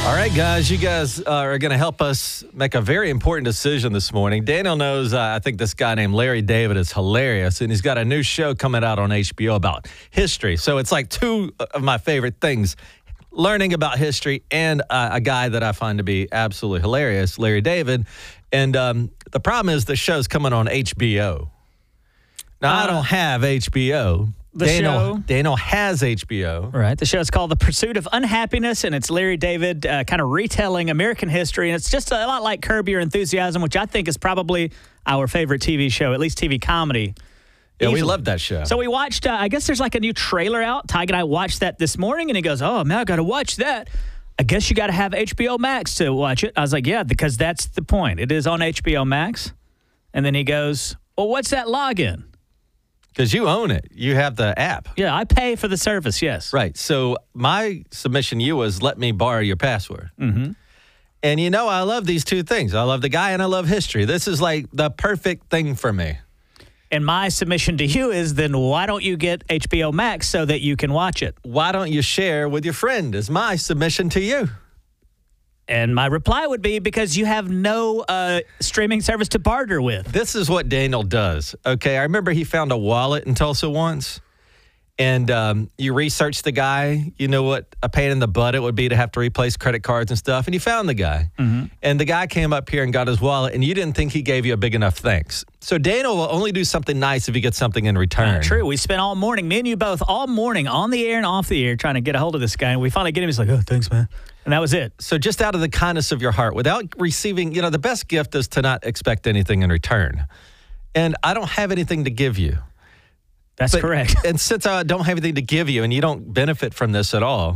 All right, guys, you guys are going to help us make a very important decision this morning. Daniel knows, I think this guy named Larry David is hilarious, and he's got a new show coming out on HBO about history. So it's like two of my favorite things, learning about history and a guy that I find to be absolutely hilarious, Larry David. And the problem is the show's coming on HBO. Now, I don't have HBO. Daniel has HBO. Right. The show's called The Pursuit of Unhappiness, and it's Larry David kind of retelling American history. And it's just a lot like Curb Your Enthusiasm, which I think is probably our favorite TV show, at least TV comedy. Yeah, Easily. we love that show. So we watched, I guess there's like a new trailer out. Tig and I watched that this morning, and he goes, oh, man, I got to watch that. I guess you got to have HBO Max to watch it. I was like, yeah, because that's the point. It is on HBO Max. And then he goes, well, what's that login? Because you own it. You have the app. Yeah, I pay for the service, yes. Right. So my submission to you was let me borrow your password. Mm-hmm. And you know, I love these two things. I love the guy and I love history. This is like the perfect thing for me. And my submission to you is then why don't you get HBO Max so that you can watch it? Why don't you share with your friend is my submission to you. And my reply would be because you have no streaming service to barter with. This is what Daniel does. Okay, I remember he found a wallet in Tulsa once, and you research the guy. You know what a pain in the butt it would be to have to replace credit cards and stuff, and you found the guy. Mm-hmm. And the guy came up here and got his wallet, and you didn't think he gave you a big enough thanks. So Daniel will only do something nice if he gets something in return. True. We spent all morning, me and you both, all morning on the air and off the air trying to get a hold of this guy, and we finally get him. He's like, oh, thanks, man. And that was it. So just out of the kindness of your heart, without receiving, the best gift is to not expect anything in return. And I don't have anything to give you. That's correct. And since I don't have anything to give you and you don't benefit from this at all,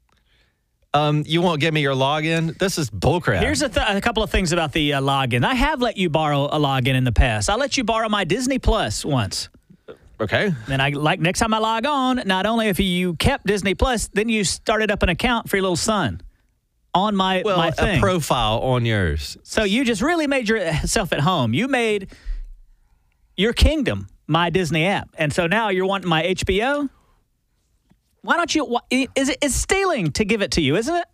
you won't give me your login? This is bullcrap. Here's a couple of things about the login. I have let you borrow a login in the past. I let you borrow my Disney Plus once. Okay. And next time I log on, not only if you kept Disney Plus, then you started up an account for your little son. On my thing. A profile on yours. So you just really made yourself at home. You made your kingdom my Disney app. And so now you're wanting my HBO? Why don't you? It's stealing to give it to you, isn't it?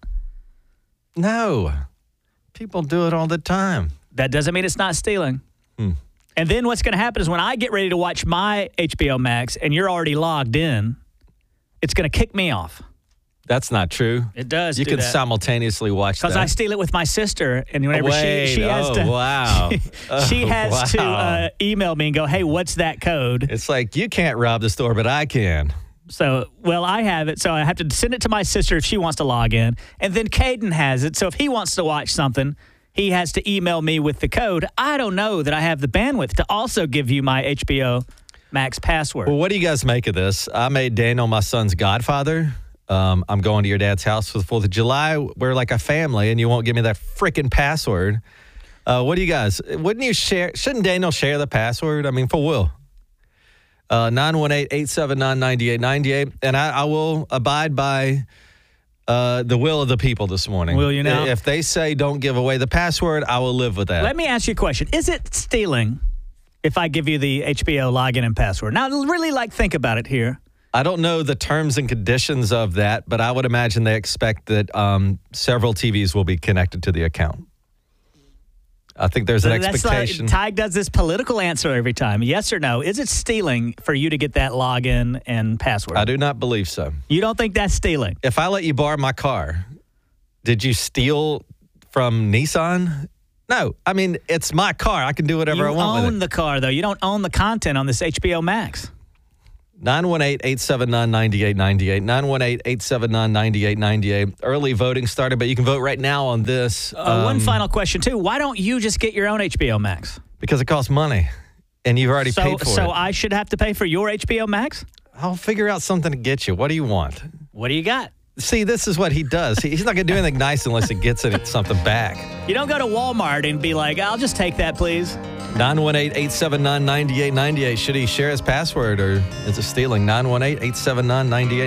No. People do it all the time. That doesn't mean it's not stealing. And then what's going to happen is when I get ready to watch my HBO Max and you're already logged in, it's going to kick me off. That's not true. It does. You can simultaneously watch that. Because I steal it with my sister, and whenever she has to, wow. she has to email me and go, "Hey, what's that code?" It's like you can't rob the store, but I can. So, I have it, so I have to send it to my sister if she wants to log in, and then Caden has it. So if he wants to watch something, he has to email me with the code. I don't know that I have the bandwidth to also give you my HBO Max password. Well, what do you guys make of this? I made Daniel my son's godfather. I'm going to your dad's house for the 4th of July. We're like a family, and you won't give me that freaking password. What do you guys? Wouldn't you share? Shouldn't Daniel share the password? I mean, for Will. 918-879-9898. And I will abide by the will of the people this morning. Will you now? If they say don't give away the password, I will live with that. Let me ask you a question. Is it stealing if I give you the HBO login and password? Now, really, think about it here. I don't know the terms and conditions of that, but I would imagine they expect that several TVs will be connected to the account. I think there's an expectation. Tig does this political answer every time. Yes or no? Is it stealing for you to get that login and password? I do not believe so. You don't think that's stealing? If I let you borrow my car, did you steal from Nissan? No. I mean, it's my car. I can do whatever I want with it. You own the car, though. You don't own the content on this HBO Max. 918-879-9898. 918-879-9898. Early voting started, but you can vote right now on this. One final question, too. Why don't you just get your own HBO Max? Because it costs money, and you've already paid for it. So I should have to pay for your HBO Max? I'll figure out something to get you. What do you want? What do you got? See, this is what he does. He's not going to do anything nice unless he gets something back. You don't go to Walmart and be like, I'll just take that, please. 918-879-9898. Should he share his password or is it stealing? 918-879-9898.